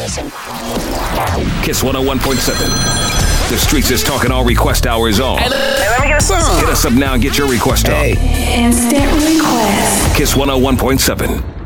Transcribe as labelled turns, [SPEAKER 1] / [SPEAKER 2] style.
[SPEAKER 1] Kiss 101.7. The Streets is talking all request hours on.
[SPEAKER 2] Hey, let me get a song.
[SPEAKER 1] Hit us up now and get your request on.
[SPEAKER 3] Instant request.
[SPEAKER 1] Kiss 101.7.